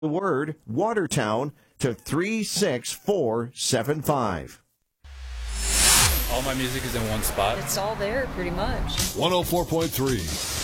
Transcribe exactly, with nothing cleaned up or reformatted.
the word Watertown to three six four seven five. All my music is in one spot. It's all there pretty much. one oh four point three